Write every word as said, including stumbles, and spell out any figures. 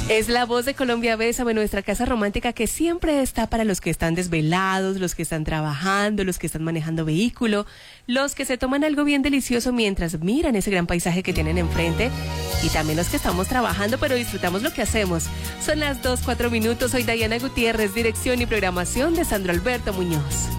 Es la voz de Colombia Bésame, nuestra casa romántica que siempre está para los que están desvelados, los que están trabajando, los que están manejando vehículo, los que se toman algo bien delicioso mientras miran ese gran paisaje que tienen enfrente y también los que estamos trabajando pero disfrutamos lo que hacemos. Son las dos, cuatro minutos. Soy Diana Gutiérrez, dirección y programación de Sandro Alberto Muñoz.